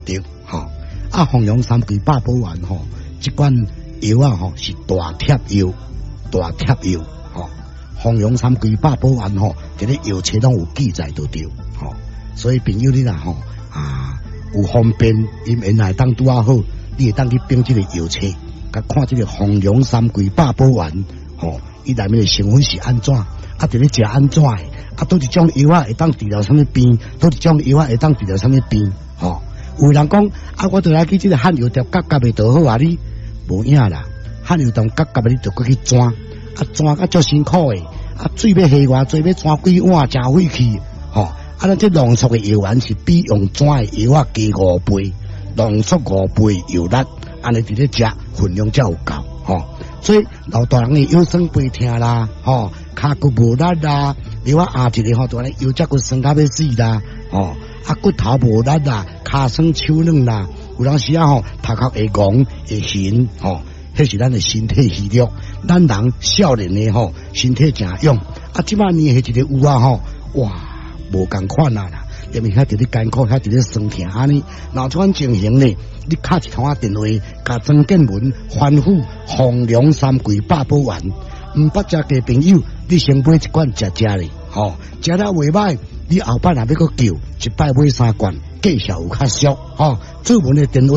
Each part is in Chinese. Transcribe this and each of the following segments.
对，吼。啊，凤阳三桂八宝丸吼，这款药啊吼是大贴药，大贴药吼。凤阳三桂八宝丸吼，这个药册拢有记载到对，吼。所以朋友你啦吼有方便，因原来当拄啊好，你会当去编这个药册，甲看这个凤阳三桂八宝丸吼，伊内面的成分是安怎，啊，伫咧食安怎的，啊，倒一种药啊会当治疗什么病，倒一种药啊会当治疗什么病，吼。有人讲啊，我倒来去这个汉药店夹夹袂倒好啊，你无影啦，汉药店夹夹的你就过去转，啊转甲足辛苦的，啊水要下偌济，要转几碗，真费气，吼。啊，咱这浓缩的药丸是比用转的药啊加5倍，浓缩5倍药力，安尼伫咧食分量才有够，吼。所以老大人的腰酸背痛啦，吼，骹骨无力啦，你我下一个吼，就安尼腰脊骨酸到要死啦，吼。啊，骨头无力啦，骹酸手软啦，有当时啊吼，头壳会戆会晕吼，迄是咱的身体虚弱。咱人少年的吼，身体真勇，啊，即摆年纪一个有啊吼，哇，无共款啊啦，因为遐伫咧艰苦，遐伫咧酸痛安尼，若这款情形呢，你敲一通电话，甲曾建文吩咐凤阳三桂八宝丸，毋捌食嘅朋友，你先买一罐食咧，吼，食了袂歹。你后摆若要搁叫，一摆买3罐，价钱有较俗，吼。注文的电话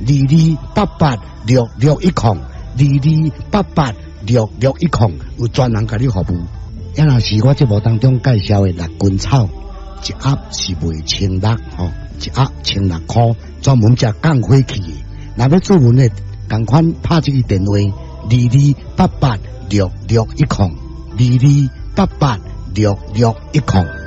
22886610，22886610，有专人甲你服务。也若是我节目当中介绍的六根草，一盒是卖1600，吼，一盒1600块，专门食降火气的。若要注文的，赶快拍这个电话22886610，22886610。